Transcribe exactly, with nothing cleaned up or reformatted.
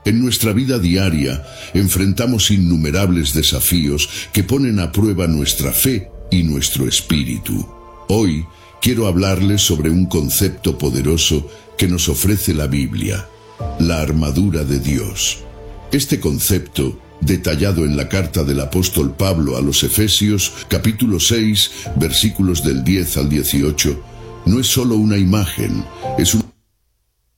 En nuestra vida diaria enfrentamos innumerables desafíos que ponen a prueba nuestra fe y nuestro espíritu. Hoy quiero hablarles sobre un concepto poderoso que nos ofrece la Biblia: la armadura de Dios. Este concepto, detallado en la carta del apóstol Pablo a los Efesios, capítulo seis, versículos del diez al dieciocho, no es solo una imagen, es un